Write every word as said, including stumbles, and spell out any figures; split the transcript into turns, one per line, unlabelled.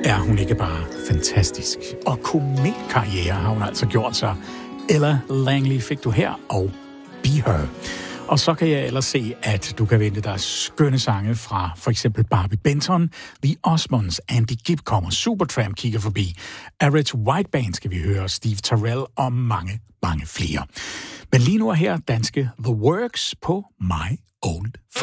Er hun ikke bare fantastisk? Og kometkarriere har hun altså gjort sig. Ella Langley fik du her, og Be Her. Og så kan jeg ellers se, at du kan vente dig skønne sange fra for eksempel Barbie Benton, The Osmonds, Andy Gibb kommer, Supertramp kigger forbi, Average White Band skal vi høre, Steve Terrell og mange, mange flere. Men lige nu er her danske The Works på My Old Friend.